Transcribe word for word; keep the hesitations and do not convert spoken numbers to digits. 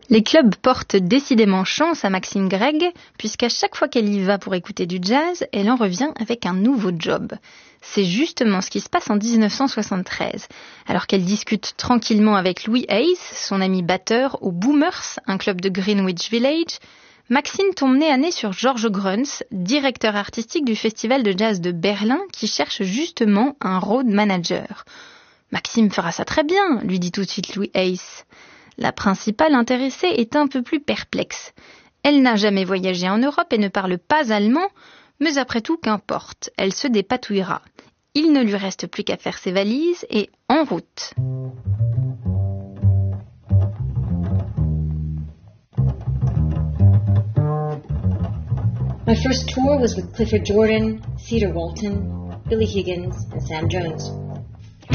Les clubs portent décidément chance à Maxine Greig, puisqu'à chaque fois qu'elle y va pour écouter du jazz, elle en revient avec un nouveau job. C'est justement ce qui se passe en dix-neuf cent soixante-treize. Alors qu'elle discute tranquillement avec Louis Hayes, son ami batteur, au Boomers, un club de Greenwich Village, Maxine tombe nez à nez sur George Gruntz, directeur artistique du Festival de jazz de Berlin, qui cherche justement un road manager. « Maxime fera ça très bien », lui dit tout de suite Louis Hayes. La principale intéressée est un peu plus perplexe. Elle n'a jamais voyagé en Europe et ne parle pas allemand, mais après tout, qu'importe, elle se dépatouillera. Il ne lui reste plus qu'à faire ses valises et en route. My first tour was with Clifford Jordan, Cedar Walton, Billy Higgins, and Sam Jones.